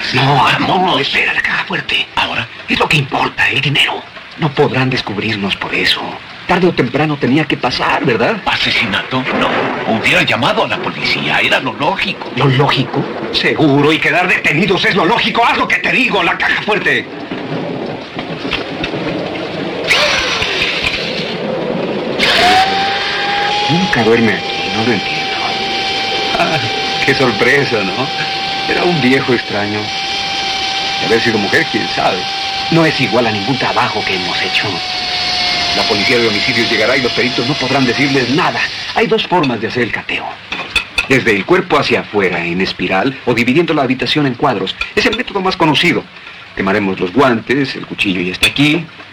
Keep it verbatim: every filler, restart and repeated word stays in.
No, amor, no, espera, la caja fuerte. ¿Ahora? Es lo que importa, el dinero. No podrán descubrirnos por eso. Tarde o temprano tenía que pasar, ¿verdad? ¿Asesinato? No. Hubiera llamado a la policía. Era lo lógico. ¿Lo lógico? Seguro, y quedar detenidos es lo lógico. Haz lo que te digo, la caja fuerte. Nunca duerme aquí, no lo entiendo. Ah, qué sorpresa, ¿no? Era un viejo extraño. De haber sido mujer, quién sabe. No es igual a ningún trabajo que hemos hecho. La policía de homicidios llegará y los peritos no podrán decirles nada. Hay dos formas de hacer el cateo. Desde el cuerpo hacia afuera, en espiral, o dividiendo la habitación en cuadros. Es el método más conocido. Quemaremos los guantes, el cuchillo ya está aquí.